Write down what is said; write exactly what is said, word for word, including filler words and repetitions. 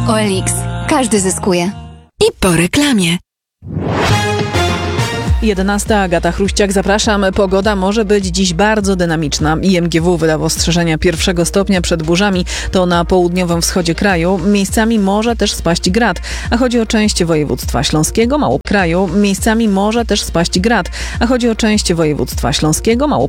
O L X. Każdy zyskuje. I po reklamie. jedenasta. Agata Chruściak, zapraszam. Pogoda może być dziś bardzo dynamiczna. I M G W wydał ostrzeżenia pierwszego stopnia przed burzami. To na południowym wschodzie kraju. Miejscami może też spaść grad. A chodzi o część województwa śląskiego, Małopolskiego kraju. Miejscami może też spaść grad. A chodzi o część województwa śląskiego, Małopolskiego